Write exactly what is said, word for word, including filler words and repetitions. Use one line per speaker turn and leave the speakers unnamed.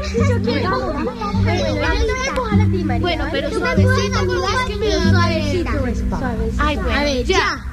Yo quiero.
Bueno, pero suavecito, es que me da suavecito.
Ay, bueno,
A ver,
ya.
ya.